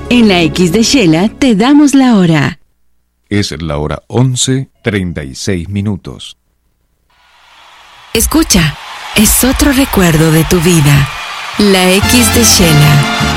En la X de Shela te damos la hora. Es la hora 11:36. Escucha, es otro recuerdo de tu vida. La X de Shela.